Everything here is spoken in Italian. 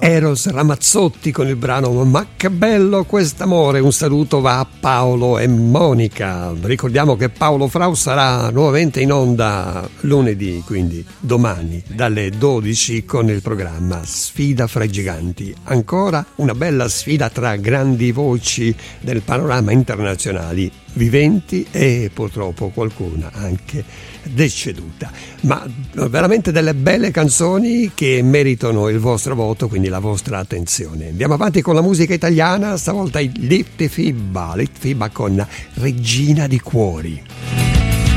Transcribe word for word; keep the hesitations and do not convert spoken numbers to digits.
Eros Ramazzotti con il brano Ma che bello quest'amore. Un saluto va a Paolo e Monica. Ricordiamo che Paolo Frau sarà nuovamente in onda lunedì, quindi domani dalle dodici con il programma Sfida fra i giganti. Ancora una bella sfida tra grandi voci del panorama internazionali, viventi e purtroppo qualcuna anche deceduta, ma veramente delle belle canzoni che meritano il vostro voto, quindi la vostra attenzione. Andiamo avanti con la musica italiana, stavolta i Litfibba, Litfibba con Regina di Cuori.